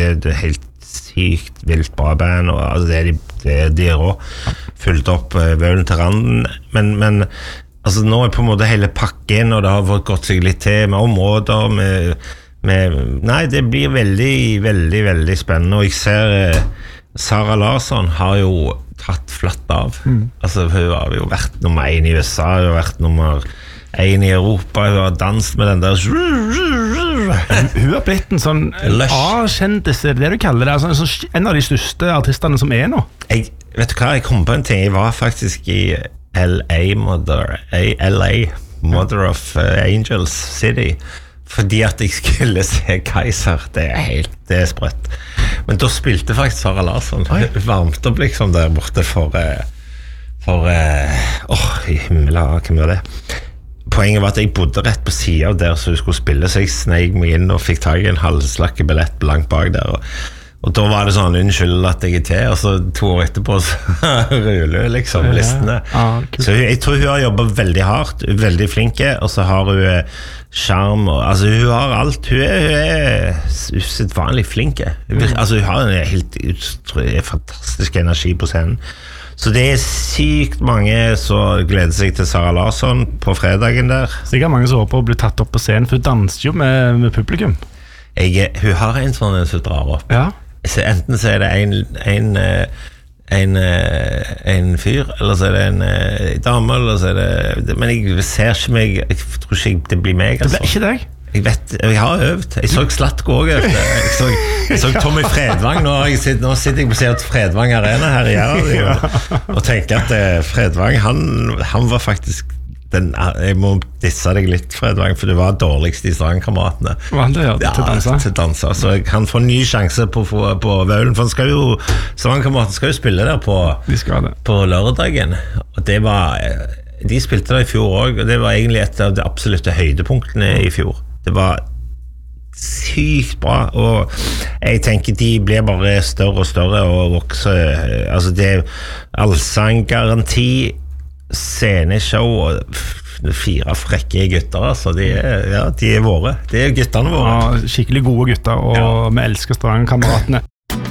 det helt sykt vilt bra band, og altså, de også fulgt opp Vølen til randen, men altså, nå på en måte hele pakken, og det har fått gått seg litt til med områder, nei, det blir veldig, veldig, veldig spennende, og jeg ser Sara Larsson har jo tatt flatt av. Altså, hun har jo vært nummer 1 i USA, hun har vært nummer 1 i Europa, hun har danset med den der Hun har blitt en sånn A-kjendis, det du kaller det, altså, en av de største artistene som nå. Vet du hva, jeg kom på en ting, jeg var faktisk i LA Mother of Angels City, fordi at jeg skulle se Kaiser. Det er sprøtt. Men da spilte faktisk Sara Larsson. Varmt opp liksom der borte for i himmelen, hvem var det? Poenget var at jeg bodde rett på siden av der så hun skulle spille, så jeg sneik meg inn og fikk tag i en halvslakke billett langt bak der, og da var det sånn, unnskyld at jeg til, og så 2 år etterpå så ruller liksom listene. Så jeg tror hun har jobbet veldig hardt, veldig flinke, og så har hun charm, altså hun har alt, hun er usedvanlig flinke. Altså hun har en helt fantastisk energi på scenen. Så det er sykt mange som gleder seg til Sara Larsson på fredagen der. Sikkert mange som håper å bli tatt opp på scenen, for hun danser jo med publikum. Hun har en sånn som drar opp. Ja. Så enten så er det en fyr, eller så er det en dame, eller så er det, men jeg ser ikke meg, jeg tror ikke det blir meg, altså. Det blir ikke deg? Jeg vet, jeg har øvd. Jeg så Slatko også. Jeg så Tommy Fredvang. Nå sitter jeg på siden av Fredvang Arena her i Gjerdøy og tenker at Fredvang, han var faktisk jeg må disse deg litt, Fredvang, for du var dårligst i Strandkameratene. Var han det, ja? Til danser. Så han får en ny sjanse på Vølen, for Strandkameratene skal jo spille der på lørdagen. Og det var de spilte der i fjor også, og det var egentlig et av de absolutte høydepunktene i fjor. Det var sykt bra, og jeg tenker de blir bare større og større og vokser. Altså det allsang, garanti, sceneshow og 4 frekke gutter, altså de er våre. Det er gutterne våre. Ja, skikkelig gode gutter, og vi elsker Strandkameratene.